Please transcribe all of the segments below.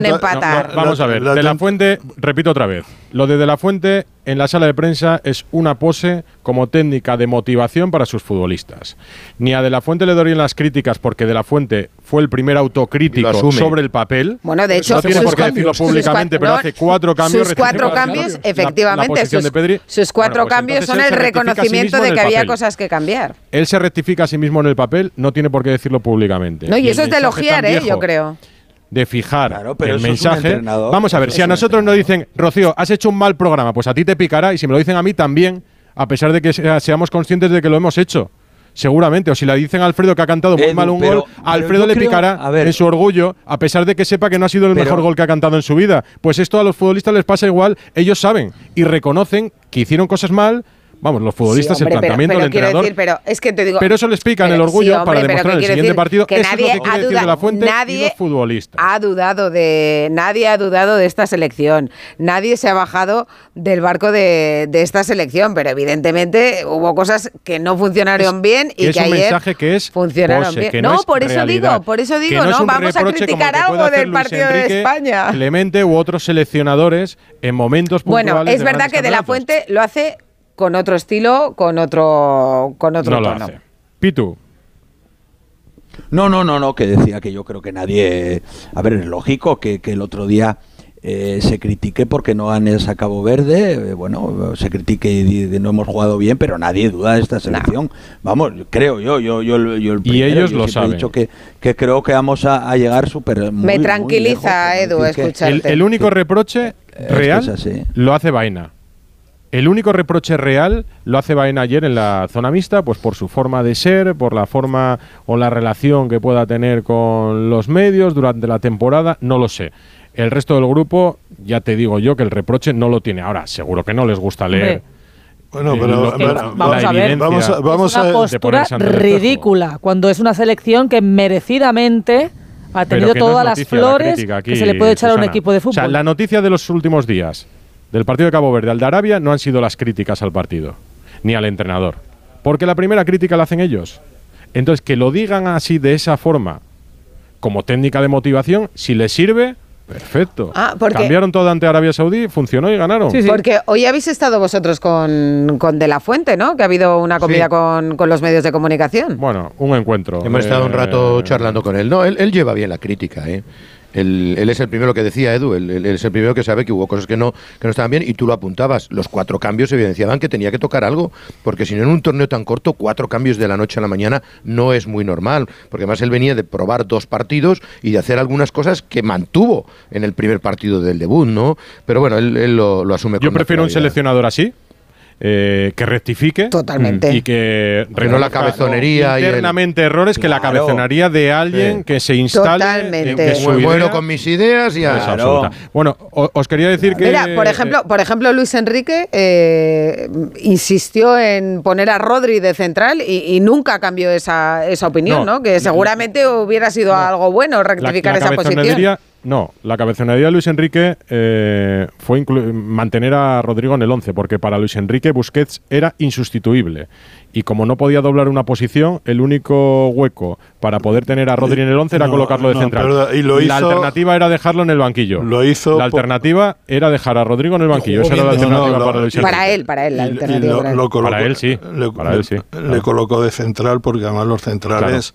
empatar. Vamos a ver, De La Fuente, repito otra vez, lo de La Fuente en la sala de prensa es una pose como técnica de motivación para sus futbolistas. Ni a De La Fuente le doy las críticas porque De La Fuente fue el primer autocrítico sobre el papel. Bueno, de hecho, no tiene por qué decirlo públicamente, pero hace 4 cambios. Sus 4 cambios, efectivamente, sus 4 cambios son el reconocimiento de que había cosas que cambiar. Él se rectifica a sí mismo en el papel, no tiene por qué decirlo públicamente. No, y eso es de elogiar, yo creo. De fijar el mensaje. Vamos a ver, si a nosotros nos dicen, Rocío, has hecho un mal programa, pues a ti te picará, y si me lo dicen a mí también, a pesar de que seamos conscientes de que lo hemos hecho. Seguramente, o si le dicen a Alfredo que ha cantado muy mal un gol, a Alfredo le picará en su orgullo, a pesar de que sepa que no ha sido el mejor gol que ha cantado en su vida. Pues esto a los futbolistas les pasa igual, ellos saben y reconocen que hicieron cosas mal. Vamos, los futbolistas, sí, hombre, el planteamiento del entrenador. Decir, pero es que te digo, pero eso les pica en el orgullo, sí, hombre, para demostrar en el siguiente partido. Que eso es lo que quiere decir De La Fuente y los futbolistas. Nadie ha dudado de esta selección. Nadie se ha bajado del barco de esta selección, pero evidentemente hubo cosas que no funcionaron bien y que ayer mensaje que funcionaron bien. Que no, por eso digo, no vamos a criticar algo del partido de España. Clemente u otros seleccionadores en momentos puntuales. Bueno, es verdad que De La Fuente lo hace con otro estilo, con otro no tono. Lo hace. Pitu. No, que decía que yo creo que nadie... A ver, es lógico que el otro día se critique porque no ganes a Cabo Verde, se critique y no hemos jugado bien, pero nadie duda de esta selección. No. Vamos, creo yo el primero, y ellos lo saben. He dicho que creo que vamos a llegar súper... Me tranquiliza, muy lejos, Edu, escucharte. El único reproche real lo hace Baena. El único reproche real lo hace Baena ayer en la zona mixta, pues por su forma de ser, por la forma o la relación que pueda tener con los medios durante la temporada, no lo sé. El resto del grupo, ya te digo yo que el reproche no lo tiene. Ahora, seguro que no les gusta leer. Bueno, pero vamos a ver, vamos a una postura ridícula, cuando es una selección que merecidamente ha tenido todas las flores que se le puede echar a un equipo de fútbol. O sea, la noticia de los últimos días del partido de Cabo Verde al de Arabia no han sido las críticas al partido, ni al entrenador. Porque la primera crítica la hacen ellos. Entonces, que lo digan así, de esa forma, como técnica de motivación, si les sirve, perfecto. Cambiaron todo ante Arabia Saudí, funcionó y ganaron. Sí. Porque hoy habéis estado vosotros con De La Fuente, ¿no? Que ha habido una comida con los medios de comunicación. Bueno, un encuentro. Hemos estado un rato charlando con él. No, él lleva bien la crítica, ¿eh? Él es el primero que decía, Edu, él es el primero que sabe que hubo cosas que no estaban bien, y tú lo apuntabas. Los 4 cambios evidenciaban que tenía que tocar algo, porque si no, en un torneo tan corto, 4 cambios de la noche a la mañana no es muy normal, porque además él venía de probar 2 partidos y de hacer algunas cosas que mantuvo en el primer partido del debut, ¿no? Pero bueno, él lo asume con Yo prefiero un seleccionador así, que rectifique. Totalmente. Y que no la cabezonería internamente errores, que la cabezonería de alguien que se instale. Totalmente. Muy bueno con mis ideas y Bueno, os quería decir que... Mira, por ejemplo, Luis Enrique insistió en poner a Rodri de central y nunca cambió esa opinión, ¿no? Que seguramente hubiera sido algo bueno rectificar esa posición. No, la cabezonería de Luis Enrique fue mantener a Rodrigo en el 11, porque para Luis Enrique Busquets era insustituible. Y como no podía doblar una posición, el único hueco para poder tener a Rodri en el 11 era colocarlo de central. La alternativa era dejarlo en el banquillo. La alternativa era dejar a Rodrigo en el banquillo. Esa era la alternativa para Luis Enrique. Para él, la alternativa. Para él sí. Le colocó de central porque además los centrales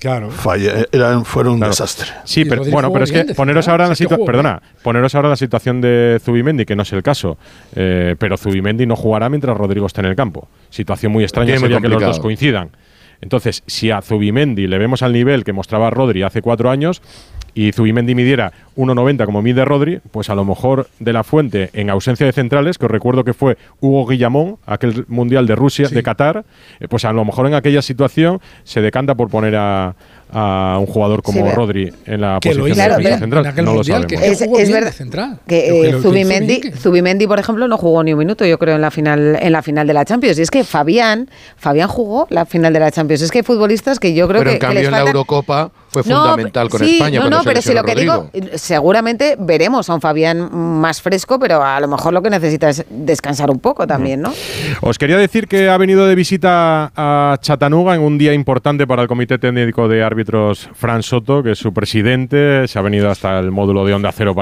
fueron un desastre. Sí, pero es que poneros ahora en la situación de Zubimendi, que no es el caso, pero Zubimendi no jugará mientras Rodrigo esté en el campo. Situación muy extraña sería que los dos coincidan. Entonces, si a Zubimendi le vemos al nivel que mostraba Rodri hace 4 años y Zubimendi midiera 1,90 como mide Rodri, pues a lo mejor De La Fuente, en ausencia de centrales, que os recuerdo que fue Hugo Guillamón, aquel Mundial de Rusia, de Qatar, pues a lo mejor en aquella situación se decanta por poner a un jugador como Rodri en la posición de central. No lo sabemos. Es verdad que Zubimendi, por ejemplo, no jugó ni un minuto, yo creo, en la final de la Champions. Y es que Fabián jugó la final de la Champions. Es que hay futbolistas que yo creo que... Pero en cambio en la Eurocopa fue fundamental con España. Pero si lo que digo, seguramente veremos a un Fabián más fresco, pero a lo mejor lo que necesita es descansar un poco también, ¿no? Os quería decir que ha venido de visita a Chattanooga en un día importante para el Comité Técnico de Árbitros, Fran Soto, que es su presidente. Se ha venido hasta el módulo de Onda Cero para